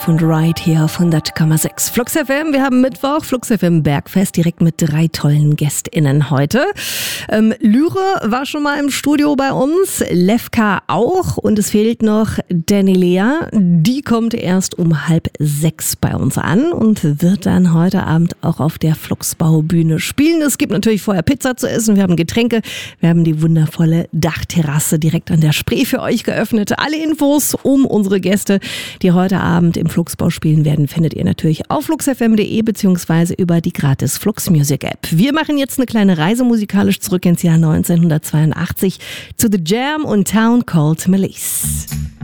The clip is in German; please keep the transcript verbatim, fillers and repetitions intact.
Von Right hier auf hundert Komma sechs Flux F M. Wir haben Mittwoch, Flux F M Bergfest, direkt mit drei tollen GästInnen heute. Ähm, Lyre war schon mal im Studio bei uns, Levka auch und es fehlt noch Dannylea. Die kommt erst um halb sechs bei uns an und wird dann heute Abend auch auf der Fluxbaubühne spielen. Es gibt natürlich vorher Pizza zu essen, wir haben Getränke, wir haben die wundervolle Dachterrasse direkt an der Spree für euch geöffnet. Alle Infos um unsere Gäste, die heute Abend im Fluxbau spielen werden, findet ihr natürlich auf fluxfm punkt de beziehungsweise über die gratis Flux Music App. Wir machen jetzt eine kleine Reise musikalisch zurück ins Jahr neunzehnhundertzweiundachtzig zu The Jam und Town Called Malice.